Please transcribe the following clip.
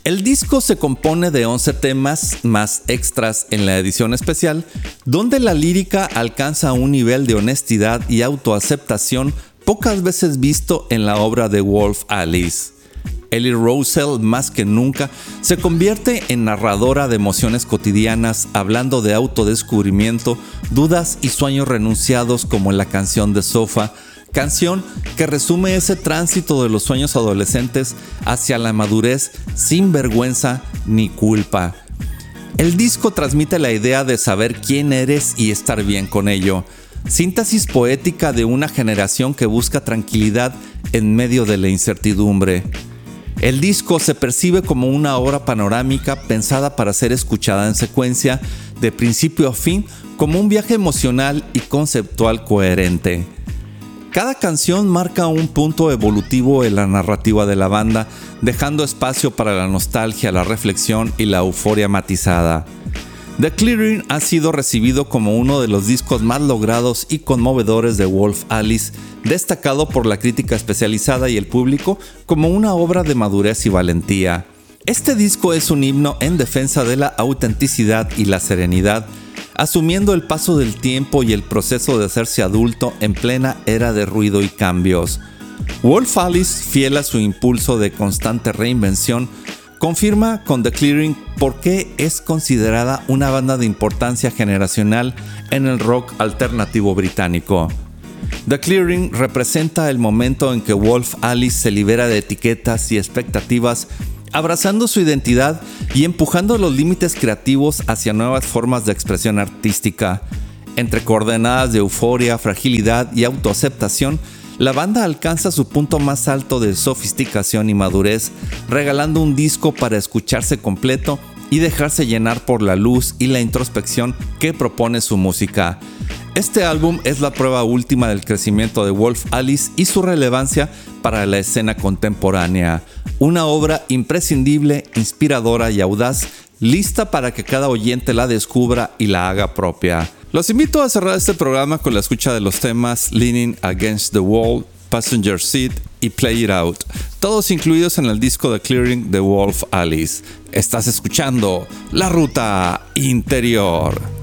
El disco se compone de 11 temas más extras en la edición especial, donde la lírica alcanza un nivel de honestidad y autoaceptación pocas veces visto en la obra de Wolf Alice. Ellie Rosell, más que nunca, se convierte en narradora de emociones cotidianas, hablando de autodescubrimiento, dudas y sueños renunciados, como en la canción de Sofa, canción que resume ese tránsito de los sueños adolescentes hacia la madurez sin vergüenza ni culpa. El disco transmite la idea de saber quién eres y estar bien con ello. Síntesis poética de una generación que busca tranquilidad en medio de la incertidumbre. El disco se percibe como una obra panorámica pensada para ser escuchada en secuencia, de principio a fin, como un viaje emocional y conceptual coherente. Cada canción marca un punto evolutivo en la narrativa de la banda, dejando espacio para la nostalgia, la reflexión y la euforia matizada. The Clearing ha sido recibido como uno de los discos más logrados y conmovedores de Wolf Alice, destacado por la crítica especializada y el público como una obra de madurez y valentía. Este disco es un himno en defensa de la autenticidad y la serenidad, asumiendo el paso del tiempo y el proceso de hacerse adulto en plena era de ruido y cambios. Wolf Alice, fiel a su impulso de constante reinvención, confirma con The Clearing por qué es considerada una banda de importancia generacional en el rock alternativo británico. The Clearing representa el momento en que Wolf Alice se libera de etiquetas y expectativas, abrazando su identidad y empujando los límites creativos hacia nuevas formas de expresión artística. Entre coordenadas de euforia, fragilidad y autoaceptación, la banda alcanza su punto más alto de sofisticación y madurez, regalando un disco para escucharse completo y dejarse llenar por la luz y la introspección que propone su música. Este álbum es la prueba última del crecimiento de Wolf Alice y su relevancia para la escena contemporánea. Una obra imprescindible, inspiradora y audaz, lista para que cada oyente la descubra y la haga propia. Los invito a cerrar este programa con la escucha de los temas Leaning Against the Wall, Passenger Seat y Play It Out, todos incluidos en el disco The Clearing de Wolf Alice. Estás escuchando La Ruta Interior.